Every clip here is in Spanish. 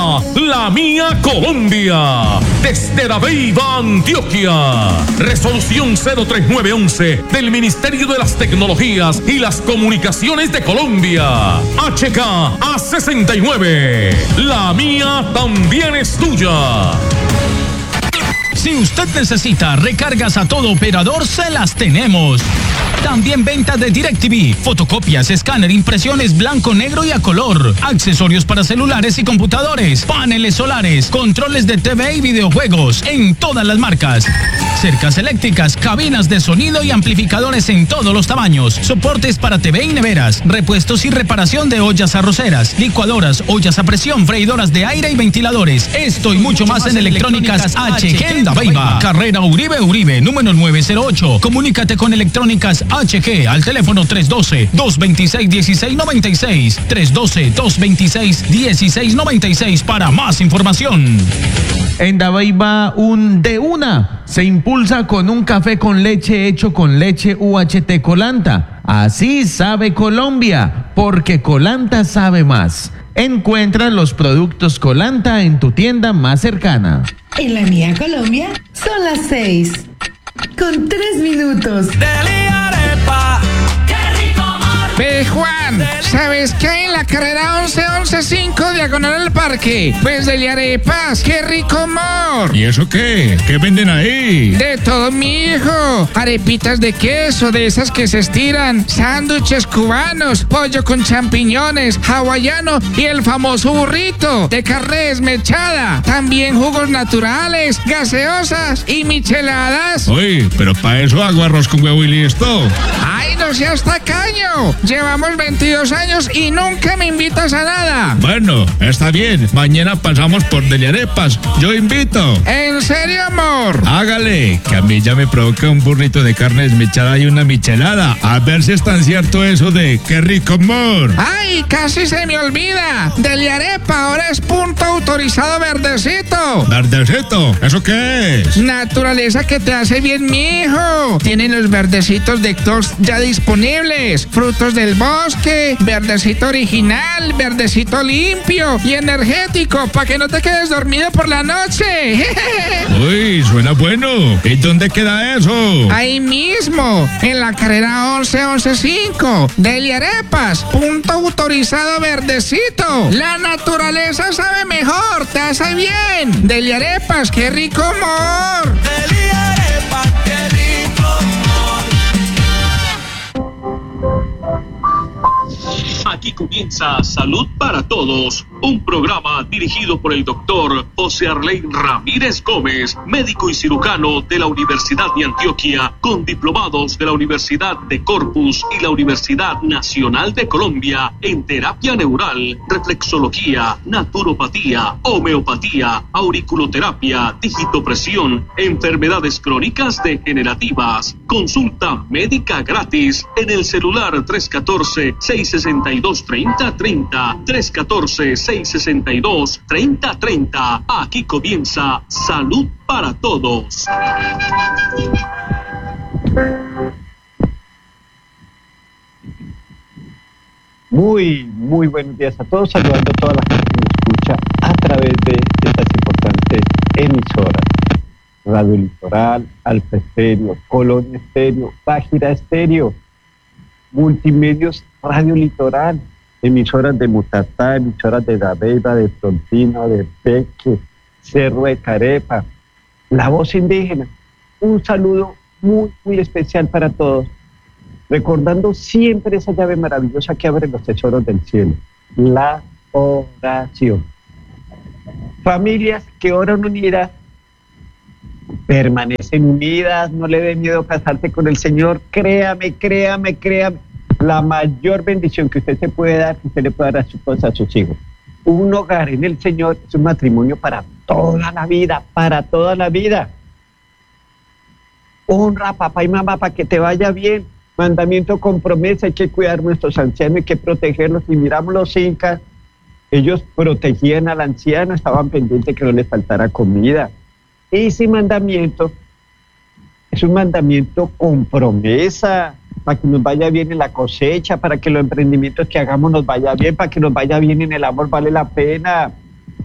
llega La Mía Colombia, desde Dabeiba, Antioquia. Resolución 03911 del Ministerio de las Tecnologías y las Comunicaciones de Colombia. HK A69. La mía también es tuya. Si usted necesita recargas a todo operador, se las tenemos. También venta de DirecTV, fotocopias, escáner, impresiones blanco, negro y a color, accesorios para celulares y computadores, paneles solares, controles de TV y videojuegos en todas las marcas, cercas eléctricas, cabinas de sonido y amplificadores en todos los tamaños, soportes para TV y neveras, repuestos y reparación de ollas arroceras, licuadoras, ollas a presión, freidoras de aire y ventiladores. Esto y mucho más en Electrónicas HG en Dabeiba, carrera Uribe, número 908. Comunícate con Electrónicas HG al teléfono 312-226-1696, 312-226-1696 para más información. En Dabeiba, un de una se impulsa con un café con leche hecho con leche UHT Colanta. Así sabe Colombia, porque Colanta sabe más. Encuentra los productos Colanta en tu tienda más cercana. En La Mía Colombia son las 6:03. Ve, Juan, ¿sabes qué hay en la carrera 11-11-5 diagonal al parque? Pues Deliarepas, qué rico amor. ¿Y eso qué? ¿Qué venden ahí? De todo, mi hijo. Arepitas de queso, de esas que se estiran, sándwiches cubanos, pollo con champiñones, hawaiano y el famoso burrito de carne desmechada. También jugos naturales, gaseosas y micheladas. Uy, pero para eso hago arroz con huevo y listo. ¡Ay, no seas tacaño! Llevamos 22 años y nunca me invitas a nada. Bueno, está bien. Mañana pasamos por Deliarepas. Yo invito. ¿En serio, amor? Hágale, que a mí ya me provoca un burrito de carne desmechada y una michelada. A ver si es tan cierto eso de qué rico amor. ¡Ay, casi se me olvida! Deliarepa ahora es punto autorizado verdecito. ¿Verdecito? ¿Eso qué es? Naturaleza que te hace bien, mijo. Tienen los verdecitos de Close ya disponibles. Frutos del bosque, verdecito original, verdecito limpio y energético, para que no te quedes dormido por la noche. Uy, suena bueno. ¿Y dónde queda eso? Ahí mismo, en la carrera 11-11-5. Deliarepas, punto autorizado verdecito. La naturaleza sabe mejor, te hace bien. Deliarepas, qué rico amor. Deliarepas, qué rico amor. Aquí comienza Salud para Todos, un programa dirigido por el doctor José Arley Ramírez Gómez, médico y cirujano de la Universidad de Antioquia, con diplomados de la Universidad de Corpus y la Universidad Nacional de Colombia en terapia neural, reflexología, naturopatía, homeopatía, auriculoterapia, digitopresión, enfermedades crónicas degenerativas. Consulta médica gratis en el celular 314-662-3030, 314-662-3030. Aquí comienza Salud para Todos. Muy buenos días a todos, saludando a toda la gente que nos escucha a través de estas importantes emisoras: Radio Litoral, Alfa Estéreo, Colonia Estéreo, Bájira Estéreo, Multimedios Radio Litoral, emisoras de Mutatá, emisoras de Dabeiba, de Frontino, de Peque, Cerro de Carepa, La Voz Indígena. Un saludo muy especial para todos, recordando siempre esa llave maravillosa que abre los tesoros del cielo, la oración. Familias que oran unidas permanecen unidas, no le dé miedo casarse con el Señor. Créame, la mayor bendición que usted se puede dar, que usted le puede dar a su esposa, a sus hijos. Un hogar en el Señor es un matrimonio para toda la vida, Honra a papá y mamá para que te vaya bien. Mandamiento con promesa: hay que cuidar a nuestros ancianos, hay que protegerlos. Y miramos los incas, ellos protegían al anciano, estaban pendientes que no les faltara comida. Ese mandamiento es un mandamiento con promesa, para que nos vaya bien en la cosecha, para que los emprendimientos que hagamos nos vaya bien, para que nos vaya bien en el amor, vale la pena.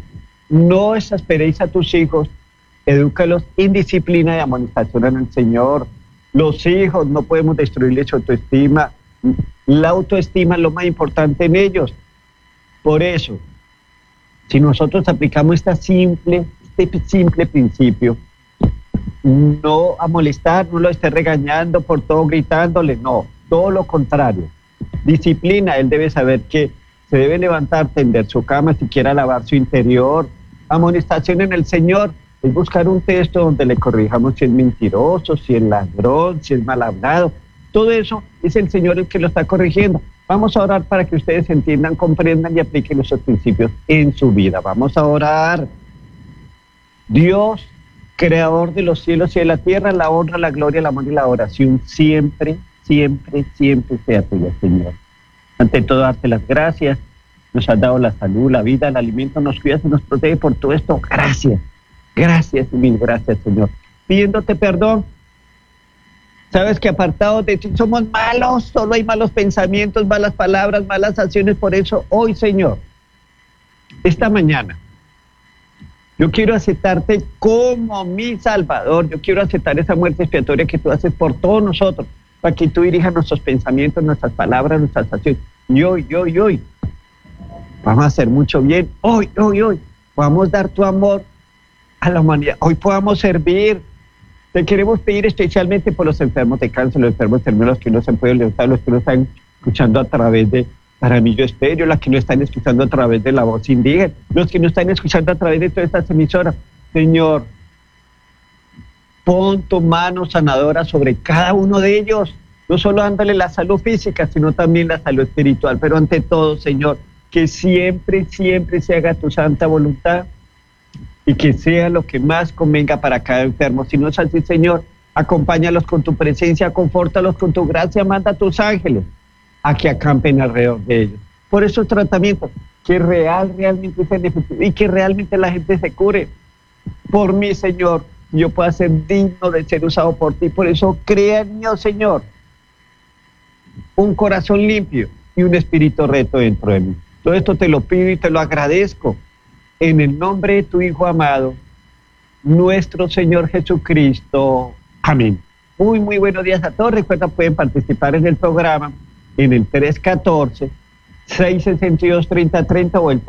No exasperéis a tus hijos, edúcalos en disciplina y amonestación en el Señor. Los hijos no podemos destruirles su autoestima. La autoestima es lo más importante en ellos. Por eso, si nosotros aplicamos este simple principio, no a molestar, no lo esté regañando por todo gritándole, no, todo lo contrario. Disciplina, él debe saber que se debe levantar, tender su cama, siquiera lavar su interior. Amonestación en el Señor es buscar un texto donde le corrijamos si es mentiroso, si es ladrón, si es mal hablado. Todo eso es el Señor el que lo está corrigiendo. Vamos a orar para que ustedes entiendan, comprendan y apliquen esos principios en su vida. Vamos a orar. Dios, creador de los cielos y de la tierra, la honra, la gloria, el amor y la adoración siempre, siempre, siempre sea tuya, Señor. Ante todo, darte las gracias. Nos has dado la salud, la vida, el alimento, nos cuidas y nos protege por todo esto. Gracias, gracias y mil gracias, Señor. Pidiéndote perdón. Sabes que apartados de ti somos malos, solo hay malos pensamientos, malas palabras, malas acciones. Por eso hoy, Señor, esta mañana, yo quiero aceptarte como mi Salvador. Yo quiero aceptar esa muerte expiatoria que tú haces por todos nosotros, para que tú dirijas nuestros pensamientos, nuestras palabras, nuestras acciones. Y hoy, vamos a hacer mucho bien. Hoy, vamos a dar tu amor a la humanidad. Hoy podamos servir. Te queremos pedir especialmente por los enfermos de cáncer, los enfermos terminales, los que no se han podido levantar, los que no están escuchando a través de Paramillo Estéreo, los que no están escuchando a través de La Voz Indígena, los que no están escuchando a través de todas estas emisoras. Señor, pon tu mano sanadora sobre cada uno de ellos, no solo dándole la salud física, sino también la salud espiritual. Pero ante todo, Señor, que siempre, siempre se haga tu santa voluntad y que sea lo que más convenga para cada enfermo. Si no es así, Señor, acompáñalos con tu presencia, confórtalos con tu gracia, manda a tus ángeles a que acampen alrededor de ellos. Por esos tratamientos, que realmente sean efectivos y que realmente la gente se cure. Por mí, Señor, yo pueda ser digno de ser usado por ti. Por eso crea en mí, oh Señor, un corazón limpio y un espíritu recto dentro de mí. Todo esto te lo pido y te lo agradezco en el nombre de tu Hijo amado, nuestro Señor Jesucristo. Amén. Muy buenos días a todos. Recuerda, pueden participar en el programa en el 314-662-3030 o el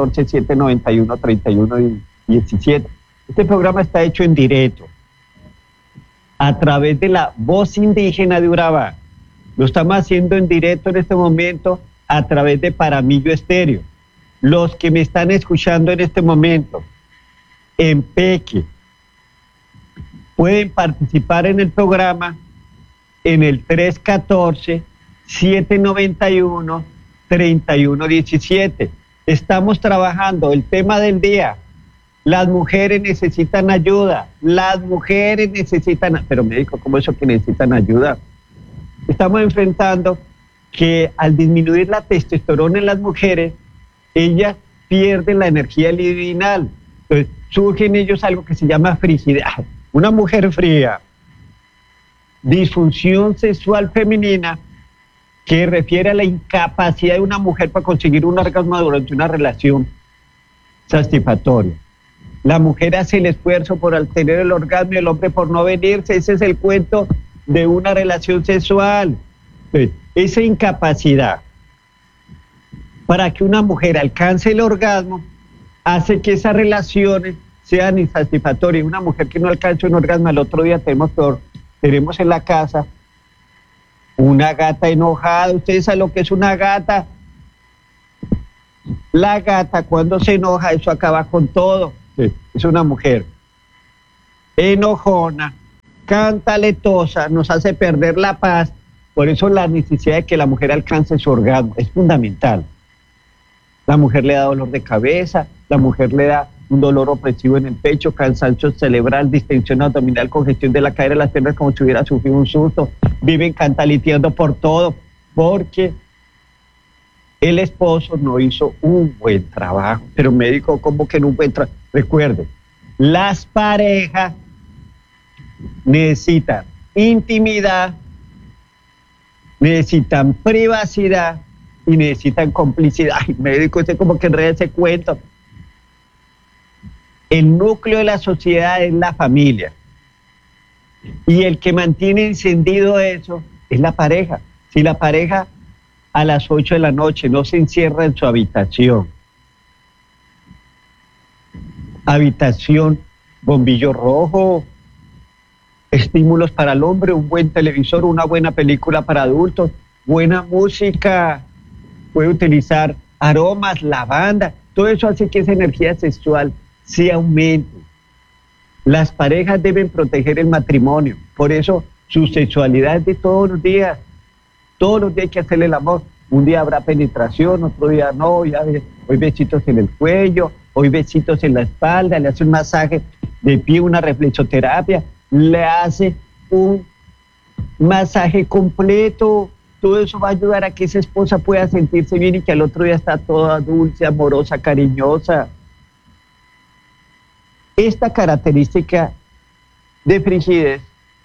314-791-3117. Este programa está hecho en directo a través de La Voz Indígena de Urabá. Lo estamos haciendo en directo en este momento a través de Paramillo Estéreo. Los que me están escuchando en este momento en Peque pueden participar en el programa en el 314-791-3117. Estamos trabajando el tema del día. Las mujeres necesitan ayuda. Las mujeres necesitan... Pero médico, ¿cómo eso que necesitan ayuda? Estamos enfrentando que al disminuir la testosterona en las mujeres, ellas pierden la energía libidinal. Entonces surge en ellos algo que se llama frigidez. Una mujer fría, disfunción sexual femenina, que refiere a la incapacidad de una mujer para conseguir un orgasmo durante una relación satisfactoria. La mujer hace el esfuerzo por obtener el orgasmo y el hombre por no venirse. Ese es el cuento de una relación sexual. Entonces, esa incapacidad para que una mujer alcance el orgasmo hace que esas relaciones sean insatisfactorias. Una mujer que no alcanza un orgasmo, al otro día tenemos en la casa una gata enojada. ¿Ustedes saben lo que es una gata? La gata, cuando se enoja, eso acaba con todo. Es una mujer enojona, cantaletosa, nos hace perder la paz. Por eso la necesidad de que la mujer alcance su orgasmo es fundamental. La mujer le da dolor de cabeza, la mujer le da un dolor opresivo en el pecho, cansancio cerebral, distensión abdominal, congestión de la cadera, las piernas como si hubiera sufrido un susto. Viven cantaliteando por todo, porque el esposo no hizo un buen trabajo. Pero médico, ¿cómo que no un buen trabajo? Recuerde, las parejas necesitan intimidad, necesitan privacidad y necesitan complicidad. Ay, médico, usted como que enreda ese cuento. El núcleo de la sociedad es la familia. Y el que mantiene encendido eso es la pareja. Si la pareja a las 8 de la noche no se encierra en su habitación, bombillo rojo, estímulos para el hombre, un buen televisor, una buena película para adultos, buena música, puede utilizar aromas, lavanda, todo eso hace que esa energía sexual se aumente. Las parejas deben proteger el matrimonio, por eso su sexualidad es de todos los días hay que hacerle el amor. Un día habrá penetración, otro día no, hoy besitos en el cuello, hoy besitos en la espalda, le hace un masaje de pie, una reflexoterapia, le hace un masaje completo. Todo eso va a ayudar a que esa esposa pueda sentirse bien y que al otro día está toda dulce, amorosa, cariñosa. Esta característica de frigidez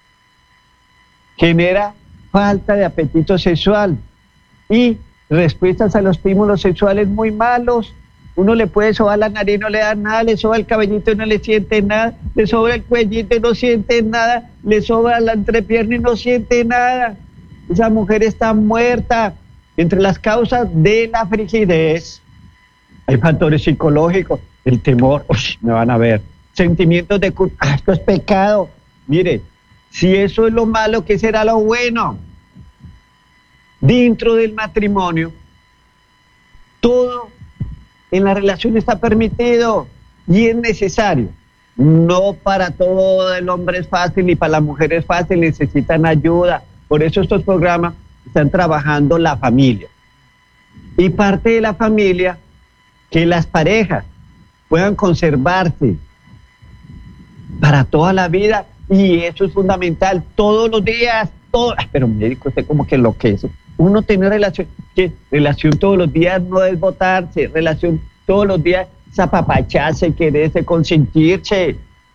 genera falta de apetito sexual y respuestas a los estímulos sexuales muy malos. Uno le puede sobar la nariz, no le da nada, le soba el cabellito y no le siente nada, le soba el cuellito y no siente nada, le soba la entrepierna y no siente nada. Esa mujer está muerta. Entre las causas de la frigidez hay factores psicológicos, el temor, me van a ver, sentimientos de culpa, esto es pecado. Mire, si eso es lo malo, ¿qué será lo bueno? Dentro del matrimonio, todo en la relación está permitido y es necesario. No para todo el hombre es fácil ni para la mujer es fácil, necesitan ayuda. Por eso estos programas están trabajando la familia. Y parte de la familia, que las parejas puedan conservarse para toda la vida, y eso es fundamental, todos los días, pero médico, usted como que enloquece. Uno tiene relación todos los días no es botarse, relación todos los días es apapacharse, quererse, consentirse.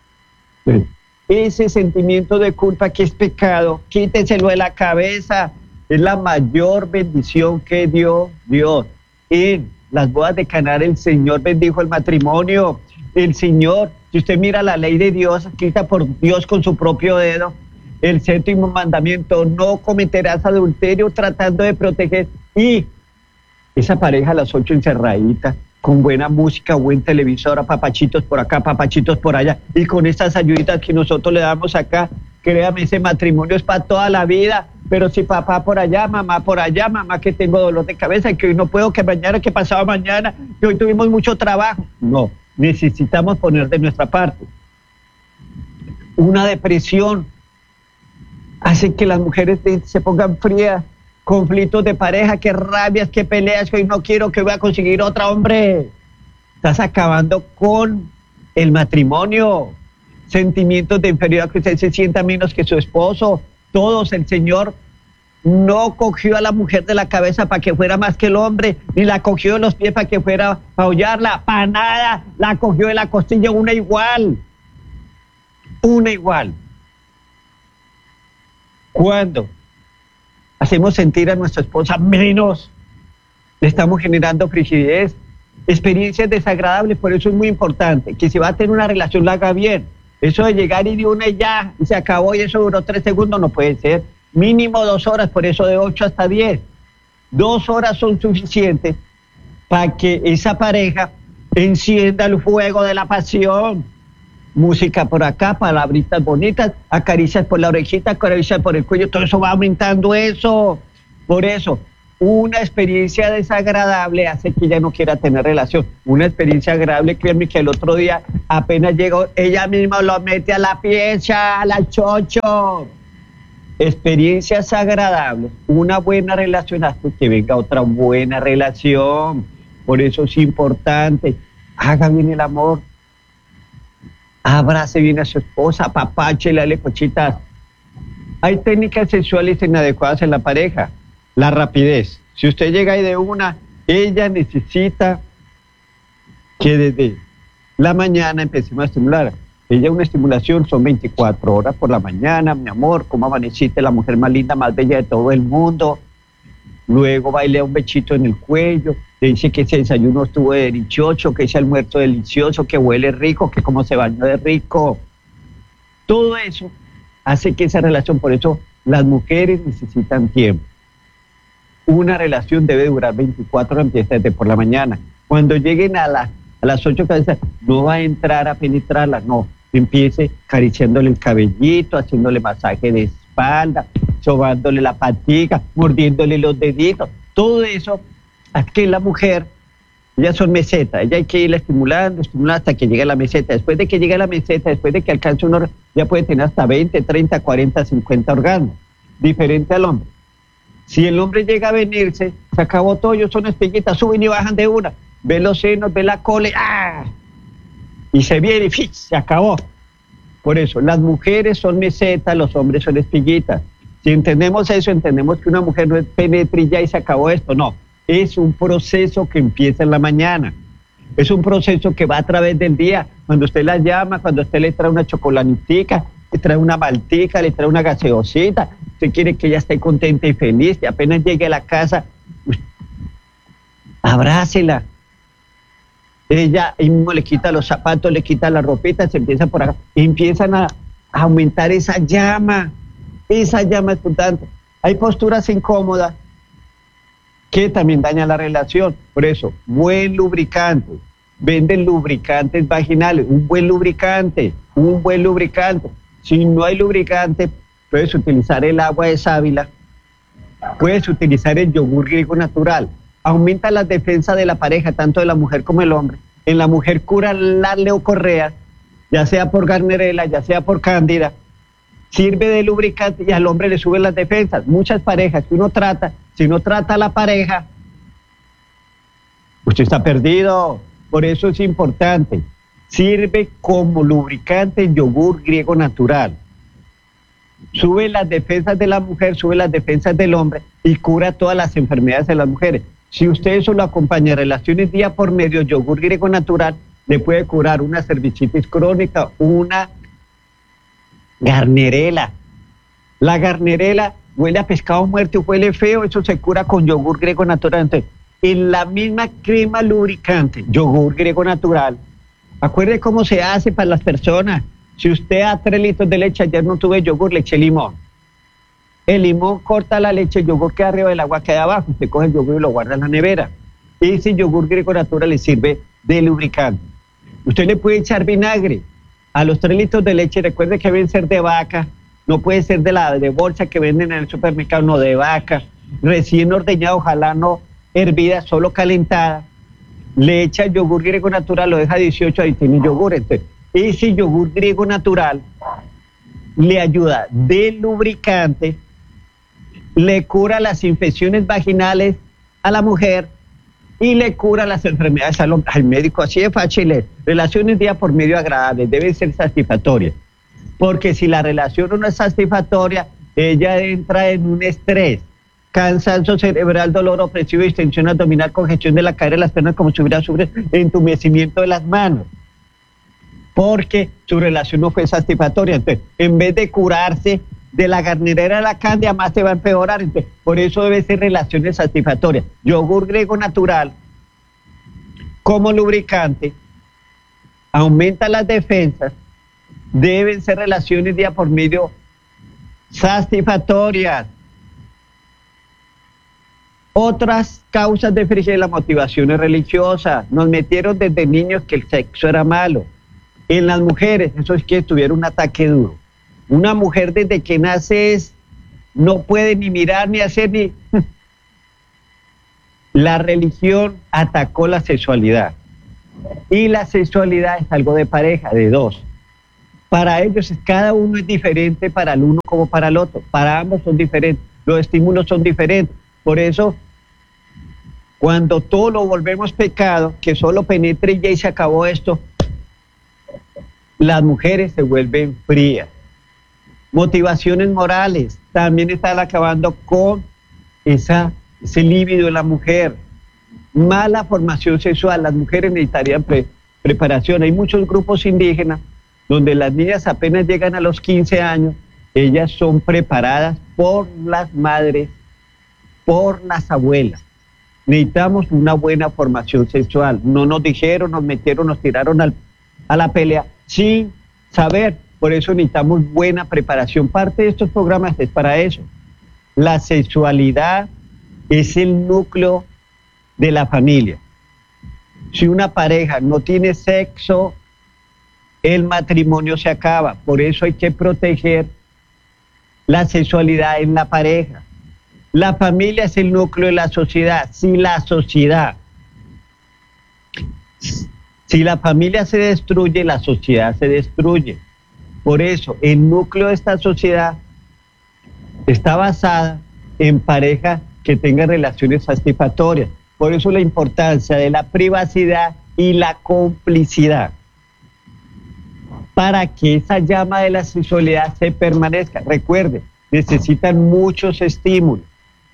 Ese sentimiento de culpa que es pecado, quítenselo de la cabeza, es la mayor bendición que dio Dios. En las bodas de Caná el Señor bendijo el matrimonio, el Señor. Si usted mira la ley de Dios, escrita por Dios con su propio dedo, el 7º mandamiento, no cometerás adulterio, tratando de proteger. Y esa pareja a las 8 encerradita, con buena música, buen televisor, papachitos por acá, papachitos por allá, y con estas ayuditas que nosotros le damos acá, créame, ese matrimonio es para toda la vida. Pero si papá por allá, mamá que tengo dolor de cabeza, que hoy no puedo, que mañana, que pasado mañana, que hoy tuvimos mucho trabajo. No, necesitamos poner de nuestra parte. Una depresión hace que las mujeres se pongan frías, conflictos de pareja, que rabias, que peleas, que hoy no quiero, que voy a conseguir otra, hombre. Estás acabando con el matrimonio. Sentimientos de inferioridad, que usted se sienta menos que su esposo. Todos, el Señor no cogió a la mujer de la cabeza para que fuera más que el hombre, ni la cogió de los pies para que fuera a hollarla, para nada, la cogió de la costilla, una igual. Cuando hacemos sentir a nuestra esposa menos, le estamos generando frigidez, experiencias desagradables. Por eso es muy importante que si va a tener una relación la haga bien. Eso de llegar y de una y ya, y se acabó y eso duró 3 segundos, no puede ser. Mínimo 2 horas, por eso de 8 hasta 10. 2 horas son suficientes para que esa pareja encienda el fuego de la pasión. Música por acá, palabritas bonitas, acaricias por la orejita, acaricias por el cuello, todo eso va aumentando eso. Por eso, una experiencia desagradable hace que ella no quiera tener relación. Una experiencia agradable, créanme que el otro día apenas llegó, ella misma lo mete a la pieza, al chocho. Experiencias agradables, una buena relación hace que venga otra buena relación. Por eso es importante, haga bien el amor, abrace bien a su esposa, apapáchele, dale cochitas. Hay técnicas sexuales inadecuadas en la pareja. La rapidez. Si usted llega ahí de una, ella necesita que desde la mañana empecemos a estimular. Ella una estimulación son 24 horas por la mañana, mi amor, cómo amaneciste, la mujer más linda, más bella de todo el mundo. luego va y le da un bechito en el cuello, le dice que ese desayuno estuvo delicioso, que ese almuerzo delicioso, que huele rico, que como se bañó de rico. Todo eso hace que esa relación, por eso las mujeres necesitan tiempo. Una relación debe durar 24 horas, empieza desde por la mañana. Cuando lleguen a las 8 cabezas, no va a entrar a penetrarla, no. Empiece acariciándole el cabellito, haciéndole masaje de espalda, sobándole la patica, mordiéndole los deditos. Todo eso hace que la mujer, ellas son mesetas, ella hay que irla estimulando hasta que llegue a la meseta. Después de que llegue a la meseta, después de que alcance un orgasmo, ya puede tener hasta 20, 30, 40, 50 orgasmos, diferente al hombre. Si el hombre llega a venirse, se acabó todo, ellos son espiguitas, suben y bajan de una, ve los senos, ve la cola, ¡ah! Y se viene y ¡fix! Se acabó. Por eso, las mujeres son mesetas, los hombres son espiguitas. Si entendemos eso, entendemos que una mujer no es penetrilla y se acabó esto, no. Es un proceso que empieza en la mañana. Es un proceso que va a través del día. Cuando usted la llama, cuando usted le trae una chocolatica, le trae una maltica, le trae una gaseosita, usted quiere que ella esté contenta y feliz, y apenas llegue a la casa, abrácela. Ella ahí mismo le quita los zapatos, le quita la ropita, se empieza por acá, y empiezan a aumentar esa llama. Esa llama es importante. Hay posturas incómodas que también dañan la relación. Por eso, buen lubricante. Venden lubricantes vaginales. Un buen lubricante. Si no hay lubricante, puedes utilizar el agua de sábila. Puedes utilizar el yogur griego natural. Aumenta las defensas de la pareja, tanto de la mujer como del hombre. En la mujer cura las leucorreas, ya sea por Gardnerella, ya sea por Cándida. Sirve de lubricante y al hombre le suben las defensas. Muchas parejas que uno trata, si no trata a la pareja, usted está perdido. Por eso es importante. Sirve como lubricante el yogur griego natural. Sube las defensas de la mujer, sube las defensas del hombre y cura todas las enfermedades de las mujeres. Si usted eso lo acompaña a relaciones día por medio, yogur griego natural, le puede curar una cervicitis crónica, una Gardnerella. La Gardnerella huele a pescado muerto, huele feo, eso se cura con yogur griego natural. Entonces, en la misma crema lubricante, yogur griego natural, acuerde cómo se hace para las personas. Si usted a 3 litros de leche, ayer no tuve yogur, le eché limón. El limón corta la leche, el yogur queda arriba, el agua queda abajo. Usted coge el yogur y lo guarda en la nevera. Ese yogur griego natural le sirve de lubricante. Usted le puede echar vinagre a los 3 litros de leche. Recuerde que deben ser de vaca, no puede ser de bolsa que venden en el supermercado, no, de vaca, recién ordeñada, ojalá no hervida, solo calentada. Le echa el yogur griego natural, lo deja 18, ahí tiene yogur. Entonces, ese yogur griego natural le ayuda de lubricante, le cura las infecciones vaginales a la mujer y le cura las enfermedades al hombre. Al médico, así de fácil es. Relaciones día por medio agradables, deben ser satisfactorias. Porque si la relación no es satisfactoria, ella entra en un estrés, cansancio cerebral, dolor opresivo, distensión abdominal, congestión de la cadera de las piernas, como si hubiera sufrido entumecimiento de las manos. Porque su relación no fue satisfactoria. Entonces, en vez de curarse de la Gardnerella a la Cándida, más se va a empeorar. Entonces, por eso debe ser relaciones satisfactorias. Yogur griego natural, como lubricante, aumenta las defensas, deben ser relaciones día por medio satisfactorias. Otras causas de frigidez, la motivación es religiosa. Nos metieron desde niños que el sexo era malo. En las mujeres, eso es que tuvieron un ataque duro. Una mujer desde que nace no puede ni mirar, ni hacer, ni... La religión atacó la sexualidad. Y la sexualidad es algo de pareja, de dos. Para ellos cada uno es diferente, para el uno como para el otro. Para ambos son diferentes, los estímulos son diferentes. Por eso, cuando todo lo volvemos pecado, que solo penetre y ya y se acabó esto, las mujeres se vuelven frías. Motivaciones morales también están acabando con ese líbido de la mujer. Mala formación sexual, las mujeres necesitarían preparación. Hay muchos grupos indígenas donde las niñas apenas llegan a los 15 años, ellas son preparadas por las madres por las abuelas. Necesitamos una buena formación sexual. No nos dijeron, nos metieron, nos tiraron a la pelea sin saber. Por eso necesitamos buena preparación. Parte de estos programas es para eso. La sexualidad es el núcleo de la familia. Si una pareja no tiene sexo, el matrimonio se acaba. Por eso hay que proteger la sexualidad en la pareja. La familia es el núcleo de la sociedad. Si la familia se destruye, la sociedad se destruye. Por eso, el núcleo de esta sociedad está basada en parejas que tengan relaciones satisfactorias. Por eso la importancia de la privacidad y la complicidad, para que esa llama de la sexualidad se permanezca. Recuerde, necesitan muchos estímulos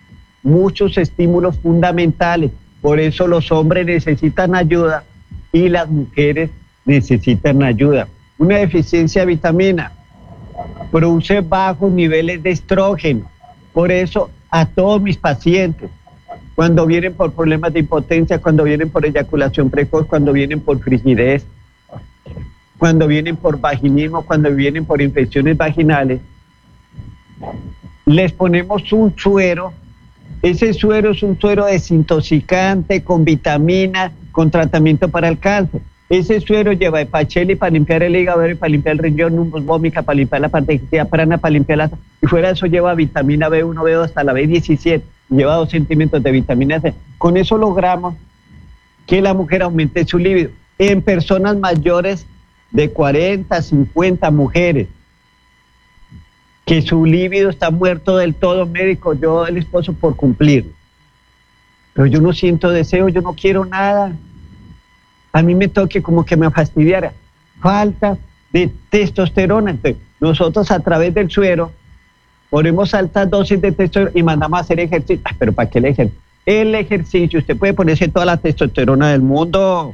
fundamentales. Por eso los hombres necesitan ayuda y las mujeres necesitan ayuda. Una deficiencia de vitamina produce bajos niveles de estrógeno. Por eso a todos mis pacientes, cuando vienen por problemas de impotencia, cuando vienen por eyaculación precoz, cuando vienen por frigidez, cuando vienen por vaginismo, cuando vienen por infecciones vaginales, les ponemos un suero. Ese suero es un suero desintoxicante, con vitaminas, con tratamiento para el cáncer. Ese suero lleva hepacheli para limpiar el hígado, para limpiar el riñón, humus vómica para limpiar la parte digestiva, prana para limpiar la... Y fuera de eso lleva vitamina B1, B2 hasta la B17, lleva 2 centímetros de vitamina C. Con eso logramos que la mujer aumente su libido. En personas mayores de 40, 50 mujeres, que su libido está muerto del todo, médico, yo el esposo por cumplir. Pero yo no siento deseo, yo no quiero nada. A mí me toque como que me fastidiara. Falta de testosterona. Entonces, nosotros a través del suero ponemos altas dosis de testosterona y mandamos a hacer ejercicio. ¿Pero para qué el ejercicio? El ejercicio, usted puede ponerse toda la testosterona del mundo,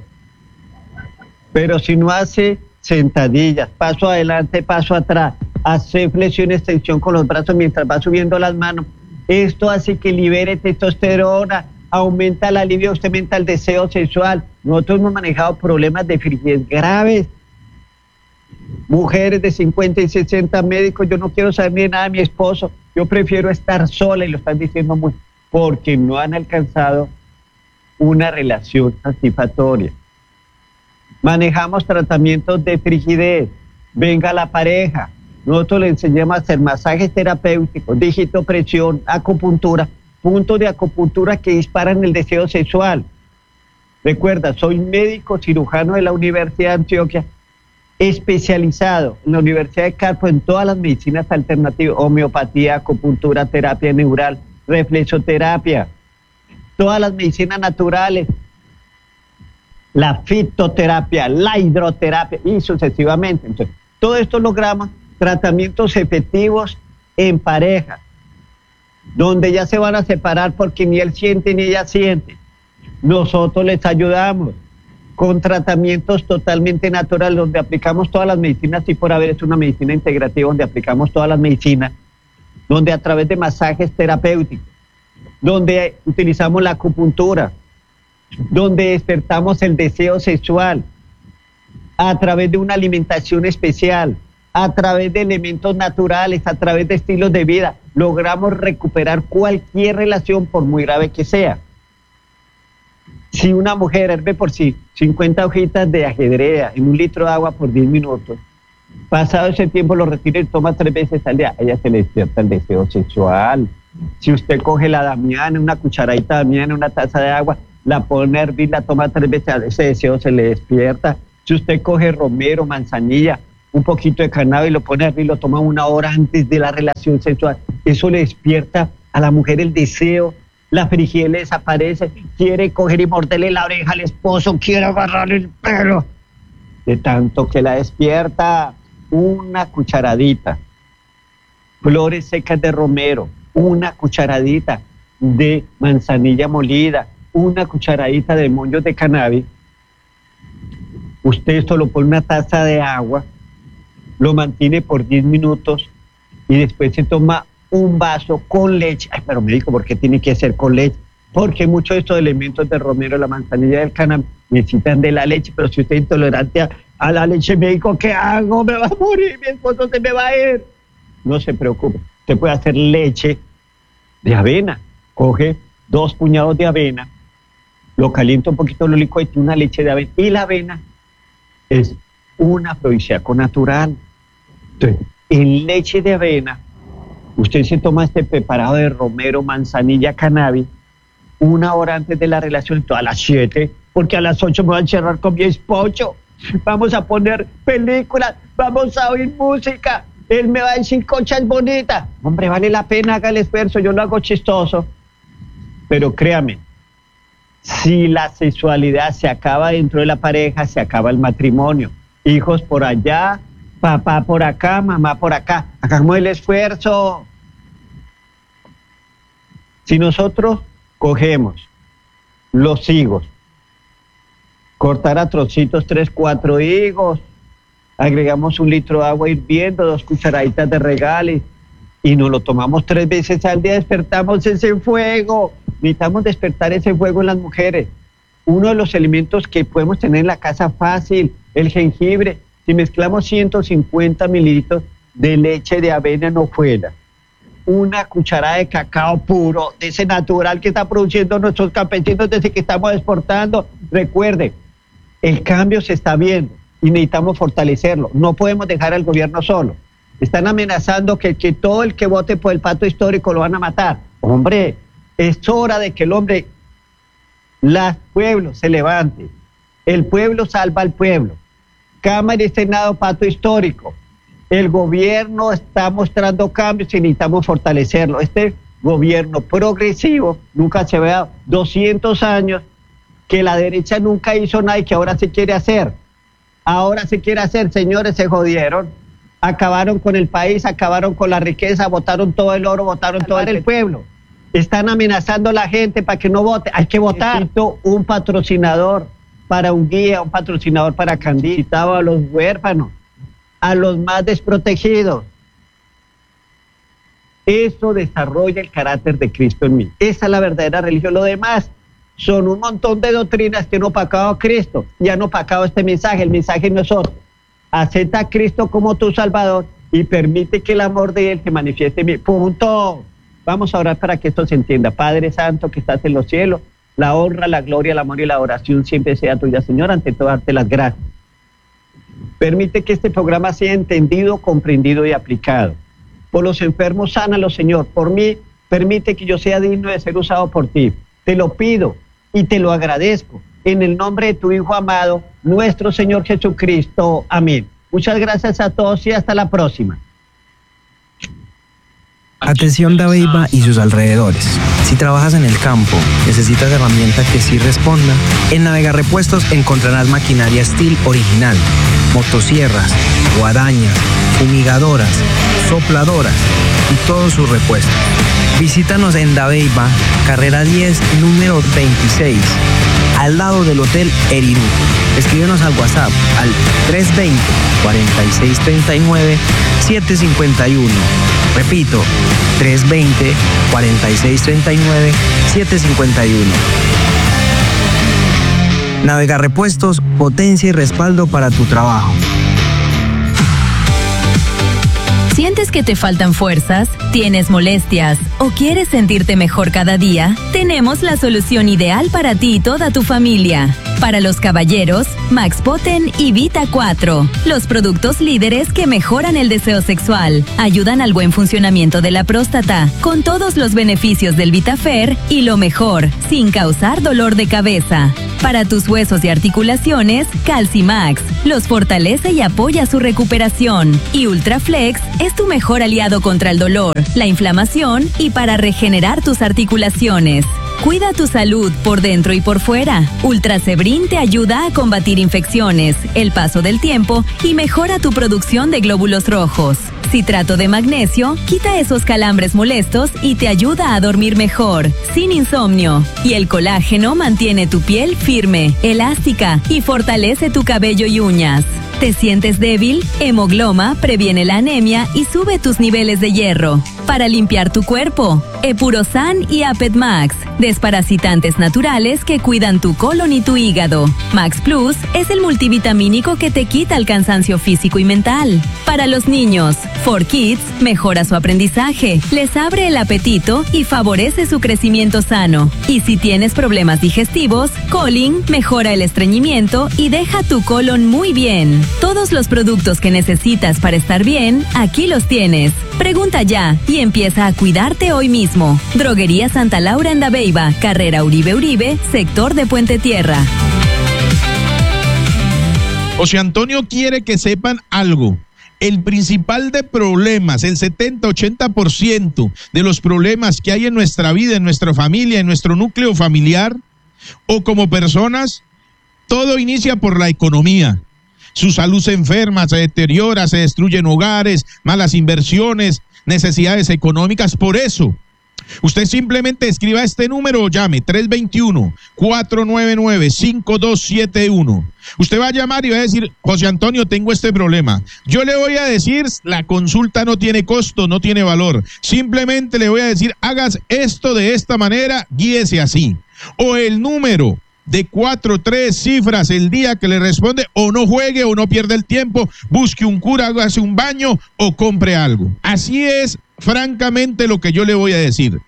pero si no hace sentadillas, paso adelante, paso atrás, hace flexión, extensión con los brazos mientras va subiendo las manos, esto hace que libere testosterona, aumenta el alivio, usted aumenta el deseo sexual. Nosotros hemos manejado problemas de frigidez graves. Mujeres de 50 y 60 médicos, yo no quiero saber ni nada de mi esposo, yo prefiero estar sola, y lo están diciendo muy, porque no han alcanzado una relación satisfactoria. Manejamos tratamientos de frigidez, venga la pareja, nosotros le enseñamos a hacer masajes terapéuticos, digitopresión, acupuntura, puntos de acupuntura que disparan el deseo sexual. Recuerda, soy médico cirujano de la Universidad de Antioquia, especializado en la Universidad de Carpo en todas las medicinas alternativas, homeopatía, acupuntura, terapia neural, reflexoterapia, todas las medicinas naturales, la fitoterapia, la hidroterapia y sucesivamente. Entonces, todo esto logramos tratamientos efectivos en pareja, donde ya se van a separar porque ni él siente ni ella siente. Nosotros les ayudamos con tratamientos totalmente naturales, donde aplicamos todas las medicinas, y por haber es una medicina integrativa, donde aplicamos todas las medicinas, donde a través de masajes terapéuticos, donde utilizamos la acupuntura, donde despertamos el deseo sexual, a través de una alimentación especial, a través de elementos naturales, a través de estilos de vida, logramos recuperar cualquier relación, por muy grave que sea. Si una mujer herve por sí 50 hojitas de ajedrea en 1 litro de agua por 10 minutos, pasado ese tiempo lo retira y toma 3 veces al día, a ella se le despierta el deseo sexual. Si usted coge la damiana, una cucharadita de damiana, una taza de agua, la pone a hervir, la toma 3 veces, ese deseo se le despierta. Si usted coge romero, manzanilla, un poquito de cannabis y lo pone a hervir, lo toma 1 hora antes de la relación sexual, eso le despierta a la mujer el deseo. La frigidez le desaparece, quiere coger y morderle la oreja al esposo, quiere agarrarle el pelo, de tanto que la despierta. Una cucharadita, flores secas de romero, una cucharadita de manzanilla molida, una cucharadita de moños de cannabis. Usted esto lo pone en una taza de agua, lo mantiene por 10 minutos y después se toma un vaso con leche. Ay, pero me dijo, ¿por qué tiene que ser con leche? Porque muchos de estos elementos del romero, la manzanilla, del cannabis necesitan de la leche, pero si usted es intolerante a la leche, me dijo, ¿qué hago? Me va a morir, mi esposo se me va a ir. No se preocupe, usted puede hacer leche de avena. Coge 2 puñados de avena, lo calienta un poquito, lo licúa y tiene una leche de avena. Y la avena es un afrodisíaco natural. Entonces, en leche de avena, usted se toma este preparado de romero, manzanilla, cannabis, 1 hora antes de la relación, a las 7, porque a las 8 me voy a encerrar con mi esposo. Vamos a poner películas, vamos a oír música. Él me va a decir cosas bonitas. Hombre, vale la pena, haga el esfuerzo, yo lo hago chistoso. Pero créame, si la sexualidad se acaba dentro de la pareja, se acaba el matrimonio. Hijos por allá, papá por acá, mamá por acá. Hagamos el esfuerzo. Si nosotros cogemos los higos, cortar a trocitos 3, 4 higos, agregamos 1 litro de agua hirviendo, 2 cucharaditas de regaliz y nos lo tomamos 3 veces al día, despertamos ese fuego. Necesitamos despertar ese fuego en las mujeres. Uno de los alimentos que podemos tener en la casa fácil, el jengibre. Si mezclamos 150 mililitros de leche de avena en hojuela, 1 cucharada de cacao puro, de ese natural que está produciendo nuestros campesinos desde que estamos exportando. Recuerde, el cambio se está viendo y necesitamos fortalecerlo. No podemos dejar al gobierno solo. Están amenazando que todo el que vote por el pacto histórico lo van a matar. Hombre, es hora de que el hombre, el pueblo se levante. El pueblo salva al pueblo. Cámara y Senado, pacto histórico. El gobierno está mostrando cambios y necesitamos fortalecerlo. Este gobierno progresivo nunca se había dado. 200 años que la derecha nunca hizo nada y que ahora se quiere hacer. Ahora se quiere hacer, señores, se jodieron. Acabaron con el país, acabaron con la riqueza, botaron todo el oro, botaron todo el pueblo. Están amenazando a la gente para que no vote. Hay que votar. Necesito un patrocinador para un guía, un patrocinador para candidato a los huérfanos, a los más desprotegidos. Eso desarrolla el carácter de Cristo en mí. Esa es la verdadera religión. Lo demás son un montón de doctrinas que han opacado a Cristo y han opacado este mensaje. El mensaje no es otro. Acepta a Cristo como tu Salvador y permite que el amor de Él se manifieste en mí. Punto. Vamos a orar para que esto se entienda. Padre Santo que estás en los cielos, la honra, la gloria, el amor y la oración siempre sea tuya, Señor. Ante todo, darte las gracias. Permite que este programa sea entendido, comprendido y aplicado. Por los enfermos, sánalos, Señor. Por mí, permite que yo sea digno de ser usado por ti. Te lo pido y te lo agradezco. En el nombre de tu Hijo amado, nuestro Señor Jesucristo. Amén. Muchas gracias a todos y hasta la próxima. Atención Dabeiba y sus alrededores. Si trabajas en el campo, necesitas herramientas que sí respondan. En Navega Repuestos encontrarás maquinaria Steel original, motosierras, guadañas, fumigadoras, sopladoras y todos sus repuestos. Visítanos en Dabeiba, carrera 10, número 26, al lado del Hotel Erirú. Escríbenos al WhatsApp al 320-4639-751. Repito, 320-4639-751. Navega Repuestos, potencia y respaldo para tu trabajo. ¿Sientes que te faltan fuerzas? ¿Tienes molestias? ¿O quieres sentirte mejor cada día? Tenemos la solución ideal para ti y toda tu familia. Para los caballeros, Max Poten y Vita 4. Los productos líderes que mejoran el deseo sexual, ayudan al buen funcionamiento de la próstata, con todos los beneficios del VitaFer y lo mejor, sin causar dolor de cabeza. Para tus huesos y articulaciones, Calcimax los fortalece y apoya su recuperación. Y Ultraflex es tu mejor aliado contra el dolor, la inflamación y para regenerar tus articulaciones. Cuida tu salud por dentro y por fuera. Ultrasebrin te ayuda a combatir infecciones, el paso del tiempo y mejora tu producción de glóbulos rojos. Citrato de magnesio quita esos calambres molestos y te ayuda a dormir mejor, sin insomnio. Y el colágeno mantiene tu piel firme, elástica y fortalece tu cabello y uñas. ¿Te sientes débil? Hemogloma previene la anemia y sube tus niveles de hierro. para limpiar tu cuerpo. Epurosan y Apet Max, desparasitantes naturales que cuidan tu colon y tu hígado. Max Plus es el multivitamínico que te quita el cansancio físico y mental. Para los niños, 4Kids mejora su aprendizaje, les abre el apetito y favorece su crecimiento sano. Y si tienes problemas digestivos, Colin mejora el estreñimiento y deja tu colon muy bien. Todos los productos que necesitas para estar bien, aquí los tienes. Pregunta ya y empieza a cuidarte hoy mismo. Droguería Santa Laura en Dabeiba, carrera Uribe, sector de Puente Tierra. José Antonio quiere que sepan algo. El principal de problemas, el 70-80% de los problemas que hay en nuestra vida, en nuestra familia, en nuestro núcleo familiar o como personas, todo inicia por la economía. Su salud se enferma, se deteriora, se destruyen hogares, malas inversiones, necesidades económicas. Por eso, usted simplemente escriba este número o llame 321-499-5271. Usted va a llamar y va a decir: José Antonio, tengo este problema. Yo le voy a decir, la consulta no tiene costo, no tiene valor. Simplemente le voy a decir: hagas esto de esta manera, guíese así. O el número de 4, 3 cifras el día que le responde, o no juegue o no pierda el tiempo, busque un cura, hágase un baño o compre algo. Así es, francamente, lo que yo le voy a decir.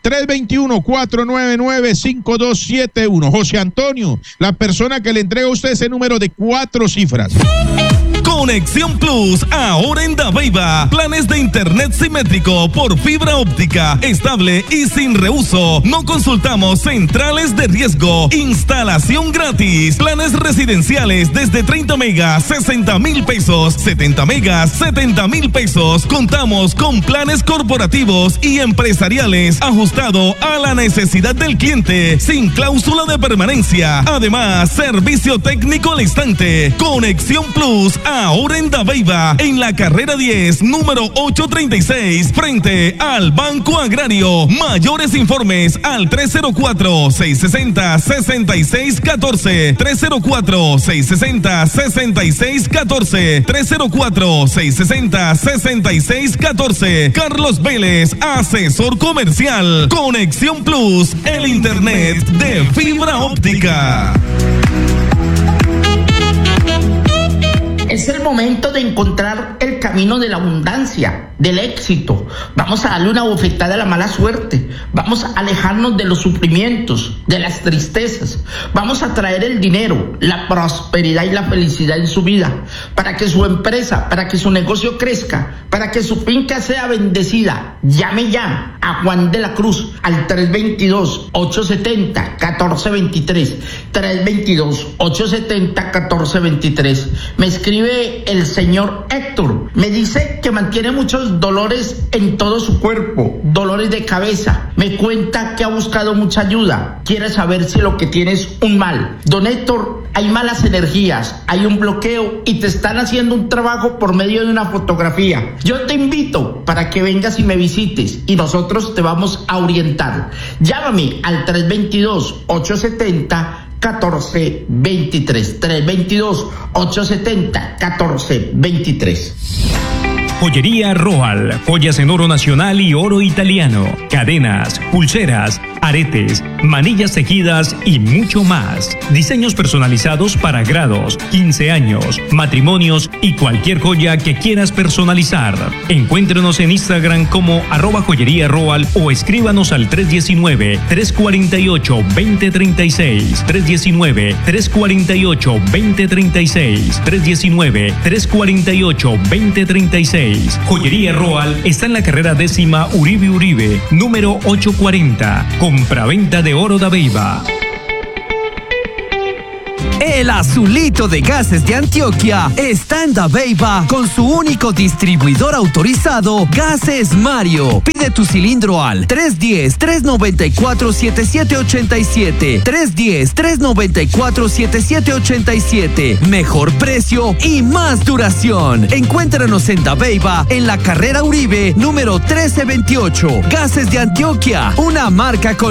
321-499-5271. José Antonio, la persona que le entrega a usted ese número de 4 cifras. Conexión Plus, ahora en Dabeiba. Planes de internet simétrico por fibra óptica, estable y sin reuso. No consultamos centrales de riesgo. Instalación gratis. Planes residenciales desde 30 megas, 60,000 pesos. 70 megas, 70,000 pesos. Contamos con planes corporativos y empresariales ajustado a la necesidad del cliente, sin cláusula de permanencia. Además, servicio técnico al instante. Conexión Plus, ahora en Dabeiba, en la carrera 10, número 836, frente al Banco Agrario. Mayores informes al 304-660-6614, 304-660-6614, 304-660-6614. Carlos Vélez, asesor comercial. Conexión Plus, el internet de fibra óptica. Es el momento de encontrar el camino de la abundancia, del éxito. Vamos a darle una bofetada a la mala suerte. Vamos a alejarnos de los sufrimientos, de las tristezas. Vamos a traer el dinero, la prosperidad y la felicidad en su vida, para que su empresa, para que su negocio crezca, para que su finca sea bendecida. Llame ya a Juan de la Cruz al 322-870-1423. 322-870-1423. Me escribe el señor Héctor. Me dice que mantiene muchos dolores en todo su cuerpo, dolores de cabeza. Me cuenta que ha buscado mucha ayuda. Quiere saber si lo que tiene es un mal. Don Héctor, hay malas energías, hay un bloqueo y te están haciendo un trabajo por medio de una fotografía. Yo te invito para que vengas y me visites y nosotros te vamos a orientar. Llámame al 322-870-1423. 322-870-1423. Joyería Roal, joyas en oro nacional y oro italiano, cadenas, pulseras, aretes, manillas tejidas y mucho más. Diseños personalizados para grados, 15 años, matrimonios y cualquier joya que quieras personalizar. Encuéntrenos en Instagram como @joyería Roal o escríbanos al 319-348-2036, 319-348-2036, 319-348-2036. Joyería Roal está en la carrera 10ª Uribe, número 840. Compraventa de oro Dabeiba. El azulito de gases de Antioquia está en Dabeiba con su único distribuidor autorizado, Gases Mario. Pide tu cilindro al 310-394-7787. 310-394-7787. Mejor precio y más duración. Encuéntranos en Dabeiba, en la carrera Uribe, número 1328. Gases de Antioquia, una marca con